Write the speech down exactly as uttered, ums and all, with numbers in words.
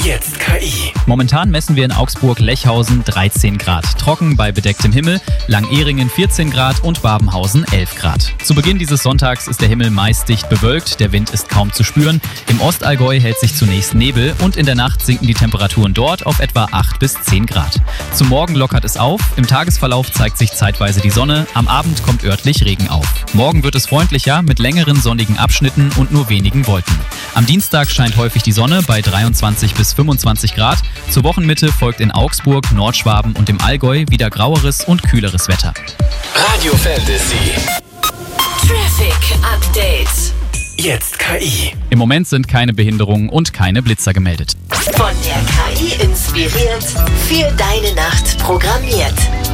Jetzt K I. Momentan messen wir in Augsburg-Lechhausen dreizehn Grad. Trocken bei bedecktem Himmel, Langehringen vierzehn Grad und Babenhausen elf Grad. Zu Beginn dieses Sonntags ist der Himmel meist dicht bewölkt, der Wind ist kaum zu spüren. Im Ostallgäu hält sich zunächst Nebel und in der Nacht sinken die Temperaturen dort auf etwa acht bis zehn Grad. Zum Morgen lockert es auf, im Tagesverlauf zeigt sich zeitweise die Sonne, am Abend kommt örtlich Regen auf. Morgen wird es freundlicher mit längeren sonnigen Abschnitten und nur wenigen Wolken. Am Dienstag scheint häufig die Sonne bei dreiundzwanzig bis fünfundzwanzig Grad. Zur Wochenmitte folgt in Augsburg, Nordschwaben und im Allgäu wieder graueres und kühleres Wetter. Radio Fantasy. Traffic Update. Jetzt K I. Im Moment sind keine Behinderungen und keine Blitzer gemeldet. Von der K I inspiriert, für deine Nacht programmiert.